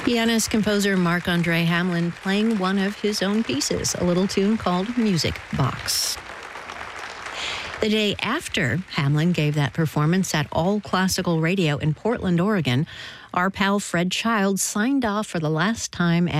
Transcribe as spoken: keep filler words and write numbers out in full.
Pianist composer Marc-Andre Hamelin playing one of his own pieces, a little tune called Music Box. The day after Hamelin gave that performance at All Classical Radio in Portland, Oregon, our pal Fred Childs signed off for the last time